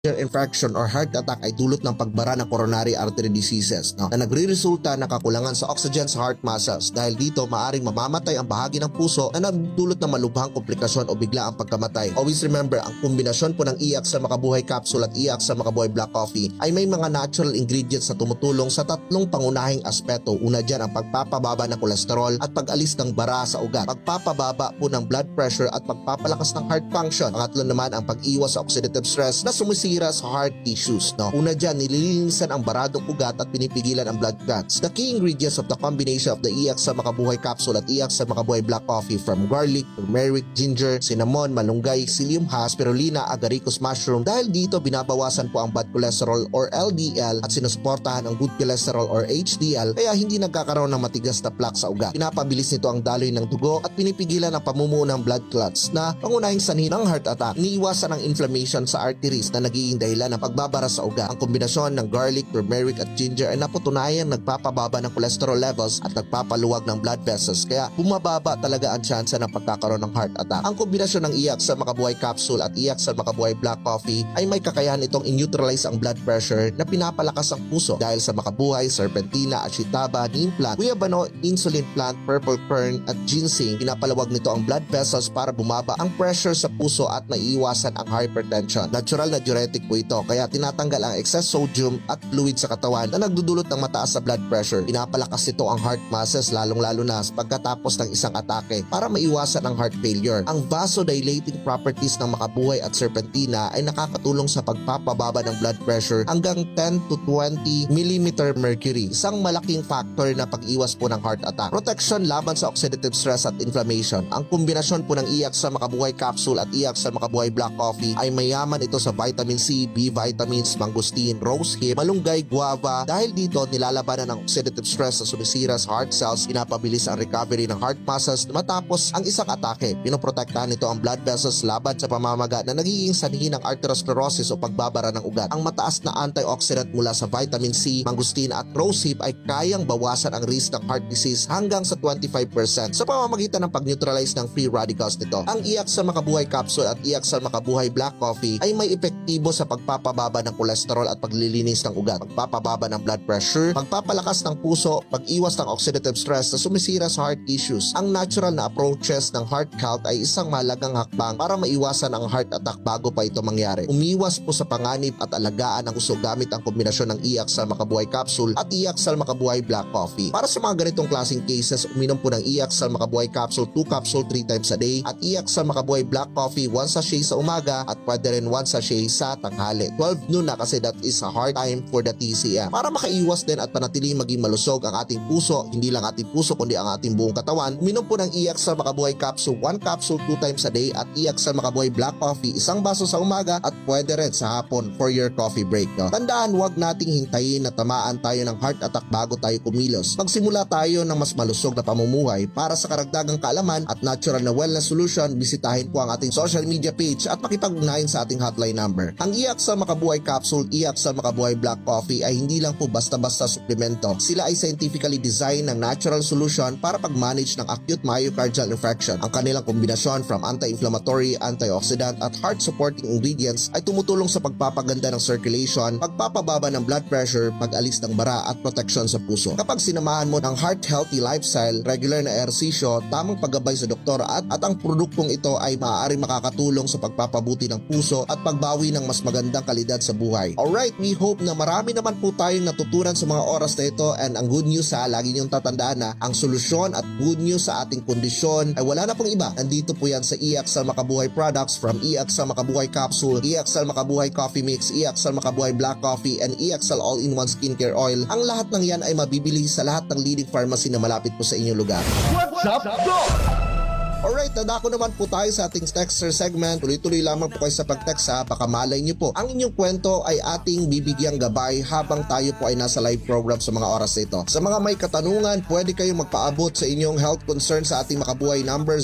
infarction or heart attack ay dulot ng pagbara ng coronary artery diseases na nagre-resulta ng kakulangan sa oxygen sa heart muscles. Dahil dito maaring mamamatay ang bahagi ng puso na nagdulot ng malubhang komplikasyon o bigla ang pagkamatay. Always remember, ang kombinasyon po ng iyak sa makabuhay capsule at iyak sa makabuhay black coffee ay may mga natural ingredients na tumutulong sa tatlong pangunahing aspeto. Una dyan ang pagpapababa ng kolesterol at pag-alis ng bara sa ugat, pagpapababa po ng blood pressure at pagpapalakas ng heart function. Pangatlo naman ang pag-iwas sa oxidative stress na sumisira sa heart tissues. Una dyan, nililinisan ang baradong ugat at pinipigilan ang blood clots. The key ingredients of the combination of the iyak sa makabuhay capsule at iyak sa makabuhay black coffee from garlic, turmeric, ginger, cinnamon, malunggay, psyllium husk, spirulina, agaricus mushroom. Dahil dito binabawasan po ang bad cholesterol or LDL at sinusuportahan ang good cholesterol or HDL, kaya hindi nagkakaroon ng matigas na plaque sa ugat. Pinapabilis nito ang daloy ng dugo at pinipigilan ang pamumuo ng blood clots na pangunahing sanhi ng heart attack. Iniiwasan ang inflammation sa arteries na nagiging dahilan ng pagbabara sa ugat. Ang kombinasyon ng garlic, turmeric at ginger ay napatunayang nagpapababa ng cholesterol levels at nagpapaluwag ng blood vessels, kaya bumababa talaga ang tsansa ng pagkakaroon ng heart attack. Ang kombinasyon ng iyak sa makabuhay capsule at iyak sa makabuhay black coffee ay may kakayahan itong in-neutralize ang blood pressure na pinapalakas ang puso. Dahil sa makabuhay, serpentina, ashitaba, neem plant, guyabano, insulin plant, purple fern at ginseng, pinapalawag nito ang blood vessels para bumaba ang pressure sa puso at naiiwasan ang hypertension. Natural na diuretic po ito, kaya tinatanggal ang excess sodium at fluid sa katawan na nagdudulot ng mataas sa blood pressure. Pinapalakas ito ang heart muscles lalong-lalo na pagkatapos ng isang atake para maiwasan ang heart failure. Ang vasodilating properties ng makabuhay at serpentina ay nakakatulong sa pagpapababa ng blood pressure hanggang 10 to 20 mm mercury, isang malaking factor na pag-iwas po ng heart attack. Protection laban sa oxidative stress at inflammation. Ang kombinasyon po ng iyak sa makabuhay capsule at iyak sa makabuhay black coffee ay mayaman ito sa vitamin C, B vitamins, mangosteen, rose hip, malunggay, guava. Dahil dito nilalabanan ng oxidative stress na sumisira sa heart cells, pinapabilis ang recovery ng heart muscles matapos ang isang atake. Pinoprotektahan nito ang blood vessels laban sa pamamaga na nagiging sanhi ng arteriosclerosis o pagbabara ng ugat. Ang mataas na antioxidant mula sa vitamin C, mangosteen at rose hip ay kayang bawasan ang risk ng heart disease hanggang sa 25% sa pamamagitan ng pag-neutralize ng free radicals nito. Ang iyak sa makabuhay capsule at iyak sa makabuhay black coffee ay may epektibo sa pagpapababa ng kolesterol at paglilinis ng ugat, pagpapababa ng blood pressure, pagpapalakas ng puso, pag-iwas ng oxidative stress na sumisira sa heart tissues. Ang natural na approaches ng heart health ay isang mahalagang hakbang para maiwasan ang heart attack bago pa ito mangyari. Umiwas po sa panganib at alagaan ang uso gamit ang kombinasyon ng iyak sa makabuhay capsule at iyak sa makabuhay black coffee. Para sa mga ganitong klaseng cases, uminom po ng iyak sa makabuhay capsule 2 capsule 3 times a day at iyak sa makabuhay black coffee 1 sachet sa umaga at pwede rin 1 sachet sa tanghali. 12 noon na kasi that is a hard time for the TCM. Para makaiwas din at panatiling maging malusog ang ating puso, hindi lang ating puso kundi ang ating buong katawan, uminom po ng iyak sa makabuhay capsule 1 capsule 2 times a day at iyak sa makabuhay black coffee 1 baso sa umaga at pwede rin sa hapon for your coffee break. Tandaan, huwag nating hintayin na tamaan tayo ng heart attack bago tayo kumilos. Magsimula tayo ng mas malusog na pamumuhay. Para sa karagdagang kaalaman at natural na wellness solution, bisitahin po ang ating social media page at makipag-ugnayan sa ating hotline number. Ang iyak sa makabuhay capsule, iyak sa makabuhay black coffee ay hindi lang po basta-basta suplemento. Sila ay scientifically designed ng natural solution para pag-manage ng acute myocardial infarction. Ang kanilang kombinasyon from anti-inflammatory, antioxidant at heart-supporting ingredients ay tumutulong sa pagpapaganda ng circulation, pagpapababa ng blood pressure, pag-alis ng bara at protection sa puso. Kapag sinamahan mo ng heart-healthy lifestyle, regular na ehersisyo, tamang paggabay sa doktor at ang produktong ito ay maaaring makakatulong sa pagpapabuti ng puso at pagbawi ng mas magandang kalidad sa buhay. Alright, we hope na marami naman po tayong natutunan sa mga oras na ito, and ang good news lagi niyong tatandaan na ang solusyon at good news sa ating kondisyon ay wala na pong iba. Nandito po yan sa Iyak sa Makabuhay products from Iyak sa Makabuhay capsule, Iyak sa Makabuhay coffee mix, Iyak sa Makabuhay black coffee, and Iyak sa all-in-one skincare oil. Ang lahat ng yan ay mabibili sa lahat ng leading pharmacy na malapit po sa inyong lugar. What's up, Doc? Alright, nadako naman po tayo sa ating texter segment. Tuloy-tuloy lamang po kayo sa pag-text ha. Baka malay nyo po, ang inyong kwento ay ating bibigyang gabay habang tayo po ay nasa live program sa mga oras na ito. Sa mga may katanungan, pwede kayong magpaabot sa inyong health concern sa ating makabuhay number sa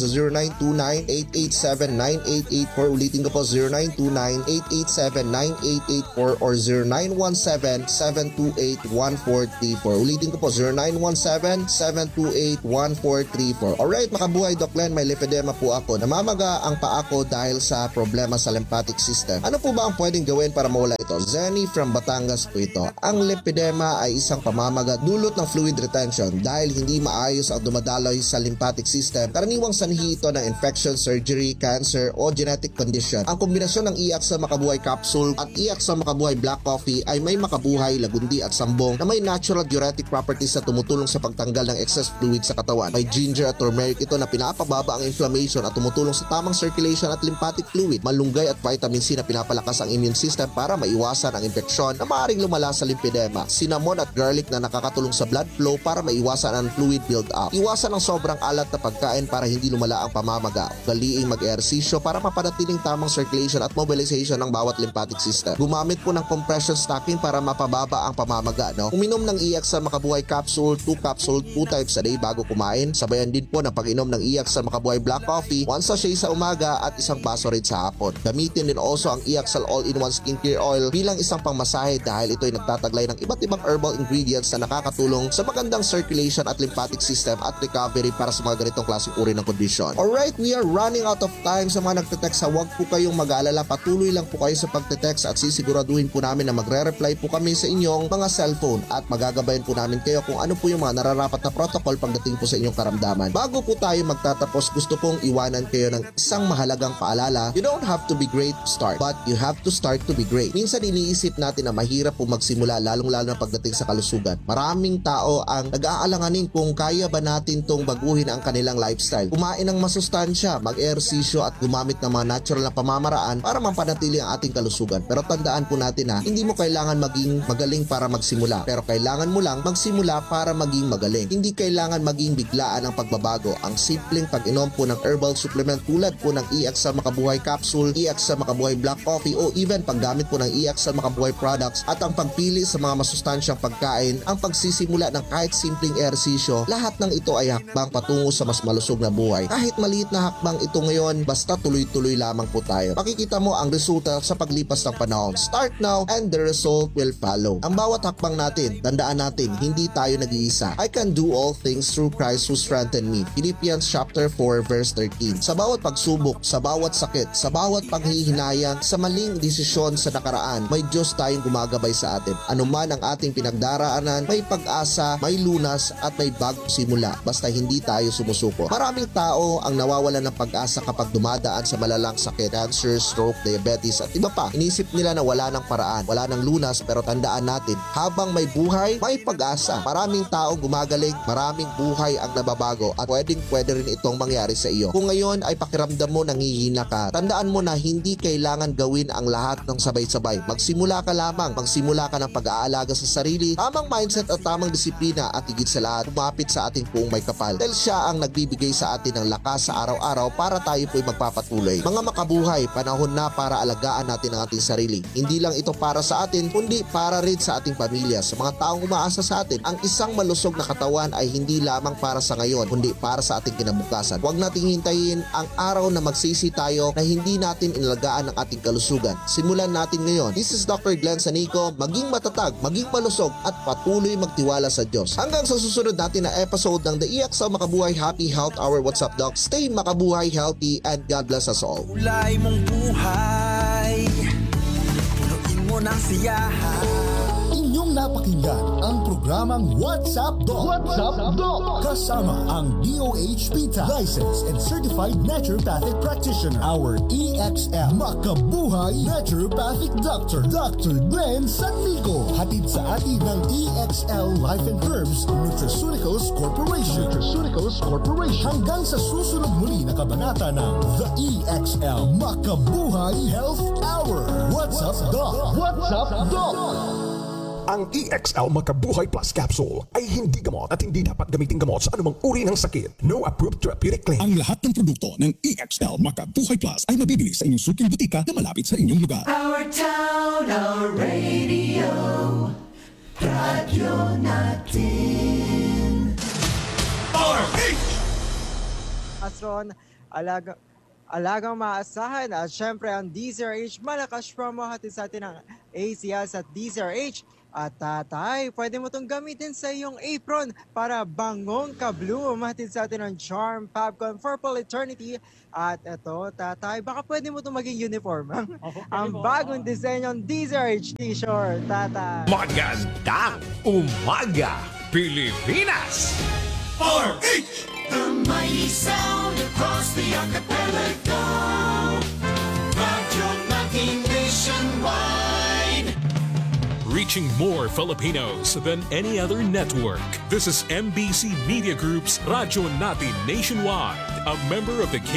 0929-887-9884. Ulitin ko po, 0929-887-9884 or 0917-728-1434. Ulitin ko po, 0917-728-1434. Alright, makabuhay, Doc Len, may may lipedema po ako. Namamaga ang paa ko dahil sa problema sa lymphatic system. Ano po ba ang pwedeng gawin para mawala ito? Zenny from Batangas po ito. Ang lipedema ay isang pamamaga dulot ng fluid retention dahil hindi maayos ang dumadaloy sa lymphatic system. Karaniwang sanhi ito ng infection, surgery, cancer o genetic condition. Ang kombinasyon ng Iaxal Makabuhay Capsule at Iaxal Makabuhay Black Coffee ay may makabuhay, lagundi at sambong na may natural diuretic properties na tumutulong sa pagtanggal ng excess fluid sa katawan. May ginger at turmeric ito na pinapababa ang inflammation at tumutulong sa tamang circulation at lymphatic fluid. Malunggay at vitamin C na pinapalakas ang immune system para maiwasan ang infeksyon na maaaring lumala sa lymphedema. Cinnamon at garlic na nakakatulong sa blood flow para maiwasan ang fluid build up. Iwasan ang sobrang alat na pagkain para hindi lumala ang pamamaga. Galiing mag-ehersisyo para mapanatiling tamang circulation at mobilization ng bawat lymphatic system. Gumamit po ng compression stocking para mapababa ang pamamaga. Uminom ng Iaxal Makabuhay Capsule, 2 capsule 2 times a day bago kumain. Sabayan din po ng pag-inom ng Iaxal Makabuhay Black Coffee, 1 sachet sa umaga at isang baso rin sa hapon. Gamitin din also ang Iaxal All-in-One Skincare Oil bilang isang pangmasahe dahil ito ay nagtataglay ng iba't ibang herbal ingredients na nakakatulong sa magandang circulation at lymphatic system at recovery para sa mga ganitong klaseng uri ng kondisyon. Alright, we are running out of time. Sa mga nagte-text, huwag po kayong mag-aalala. Patuloy lang po kayo sa pagte-text at sisiguraduhin po namin na magre-reply po kami sa inyong mga cellphone at magagabayan po namin kayo kung ano po yung mga nararapat na protocol pagdating po sa inyong karamdaman. Bago po tayo magtatapos, gusto kong iwanan kayo ng isang mahalagang paalala. You don't have to be great to start, but you have to start to be great. Minsan iniisip natin na mahirap po magsimula, lalong-lalo na pagdating sa kalusugan. Maraming tao ang nag-aalanganin kung kaya ba natin tong baguhin ang kanilang lifestyle. Kumain ng masustansya, mag-ehersisyo at gumamit ng mga natural na pamamaraan para mapanatili ang ating kalusugan. Pero tandaan po natin na hindi mo kailangan maging magaling para magsimula, pero kailangan mo lang magsimula para maging magaling. Hindi kailangan maging biglaan ang pagbabago. Ang simpleng pag-inom po ng herbal supplement tulad po ng Iaxal Makabuhay Capsule, Iaxal Makabuhay Black Coffee o even paggamit po ng Iaxal Makabuhay products at ang pagpili sa mga masustansyang pagkain, ang pagsisimula ng kahit simpleng ehersisyo, lahat ng ito ay hakbang patungo sa mas malusog na buhay. Kahit maliit na hakbang ito ngayon, basta tuloy-tuloy lamang po tayo. Makikita mo ang resulta sa paglipas ng panahon. Start now and the result will follow. Ang bawat hakbang natin, tandaan natin, hindi tayo nag-iisa. I can do all things through Christ who strengthened me. Philippians chapter 4 verse 13. Sa bawat pagsubok, sa bawat sakit, sa bawat panghihinayang, sa maling desisyon sa nakaraan, may Diyos tayong gumagabay sa atin. Anuman ang ating pinagdaraanan, may pag-asa, may lunas at may bagong simula. Basta hindi tayo sumusuko. Maraming tao ang nawawalan ng pag-asa kapag dumadaan sa malalang sakit, cancer, stroke, diabetes at iba pa. Inisip nila na wala ng paraan, wala ng lunas, pero tandaan natin, habang may buhay, may pag-asa. Maraming tao gumagaling, maraming buhay ang nababago at pwede rin itong mangyari sa iyo. Kung ngayon ay pakiramdam mo nanghihina ka, tandaan mo na hindi kailangan gawin ang lahat ng sabay-sabay. Magsimula ka lamang, magsimula ka ng pag-aalaga sa sarili, tamang mindset at tamang disiplina at higit sa lahat, umapit sa ating Puong May Kapal. Dahil siya ang nagbibigay sa atin ng lakas sa araw-araw para tayo po'y magpapatuloy. Mga makabuhay, panahon na para alagaan natin ang ating sarili. Hindi lang ito para sa atin, kundi para rin sa ating pamilya. Sa mga taong umaasa sa atin, ang isang malusog na katawan ay hindi lamang para sa ngayon, kundi para sa ating kinabukasan. Huwag nating hintayin ang araw na magsisi tayo na hindi natin inalagaan ang ating kalusugan. Simulan natin ngayon. This is Dr. Glenn Sanico. Maging matatag, maging malusog at patuloy magtiwala sa Diyos. Hanggang sa susunod natin na episode ng The Iaxal Makabuhay Happy Health Hour. What's up, Doc? Stay makabuhay, healthy, and God bless us all. Kulay mong buhay, punuin mo ng siyahan. Inyong napakinggan ang programang What's Up Doc? What's Up Doc? Kasama ang DOH-PTA, Licensed and Certified Naturopathic Practitioner, our EXL Makabuhay Naturopathic Doctor, Dr. Glenn Sanico. Hatid sa atin ng EXL Life and Herbs Nutraceuticals Corporation. Hanggang sa susunod muli na kabanata ng The EXL Makabuhay Health Hour. What's Up Doc? What's Up Doc? Ang EXL Makabuhay Plus Capsule ay hindi gamot at hindi dapat gamitin gamot sa anumang uri ng sakit. No approved therapeutic claim. Ang lahat ng produkto ng EXL Makabuhay Plus ay mabibili sa inyong suking butika na malapit sa inyong lugar. Our town, our radio, radyo natin. Astron, alaga alagang maasahan. At syempre ang DZRH Malakas promo hatid sa atin ng ACS at DZRH. At tatay, pwede mo itong gamitin sa iyong apron para bangong ka-bloom. Hatid sa atin ng Charm Fabcon for Full Eternity. At ito, tatay, baka pwede mo itong maging uniform. Ang bagong disenyong DZRH t-shirt, tatay. Magandang umaga, Pilipinas! RH! The mighty sound across the archipelago. Radyo natin nationwide. Reaching more Filipinos than any other network. This is MBC Media Group's Radyo Natin Nationwide, a member of the